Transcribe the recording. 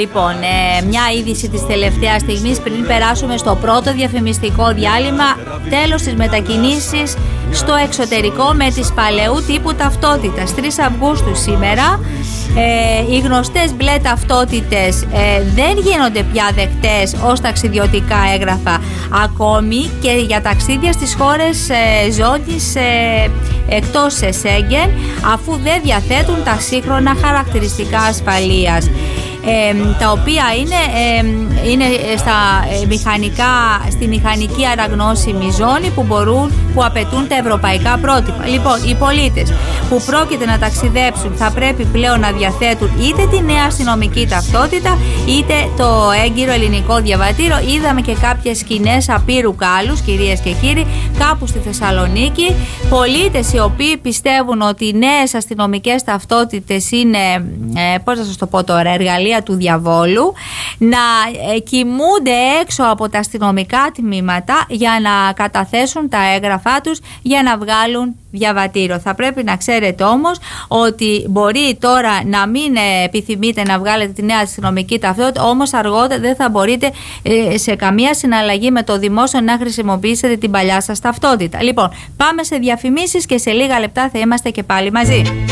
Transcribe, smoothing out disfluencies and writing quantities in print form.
Λοιπόν, μια είδηση της τελευταίας στιγμής πριν περάσουμε στο πρώτο διαφημιστικό διάλειμμα. Τέλος της μετακινήσεις στο εξωτερικό με τις παλαιού τύπου ταυτότητας. 3 Αυγούστου σήμερα. Οι γνωστές μπλε ταυτότητες δεν γίνονται πια δεκτές ως ταξιδιωτικά έγγραφα ακόμη και για ταξίδια στις χώρες ζώνης εκτός Σέγγεν, αφού δεν διαθέτουν τα σύγχρονα χαρακτηριστικά ασφαλείας, τα οποία είναι στη μηχανική αναγνώσιμη ζώνη που απαιτούν τα ευρωπαϊκά πρότυπα. Λοιπόν, οι πολίτες που πρόκειται να ταξιδέψουν θα πρέπει πλέον να διαθέτουν είτε τη νέα αστυνομική ταυτότητα είτε το έγκυρο ελληνικό διαβατήριο. Είδαμε και κάποιες σκηνές απείρου κάλους, κυρίες και κύριοι, κάπου στη Θεσσαλονίκη. Πολίτες οι οποίοι πιστεύουν ότι οι νέες αστυνομικές ταυτότητες είναι, πώς να σας το πω τώρα, εργαλεία του διαβόλου, να κοιμούνται έξω από τα αστυνομικά τμήματα για να καταθέσουν τα έγγραφά τους για να βγάλουν διαβατήριο. Θα πρέπει να ξέρετε όμως ότι μπορεί τώρα να μην επιθυμείτε να βγάλετε τη νέα αστυνομική ταυτότητα, όμως αργότερα δεν θα μπορείτε σε καμία συναλλαγή με το δημόσιο να χρησιμοποιήσετε την παλιά σας ταυτότητα. Λοιπόν, πάμε σε διαφημίσεις και σε λίγα λεπτά θα είμαστε και πάλι μαζί.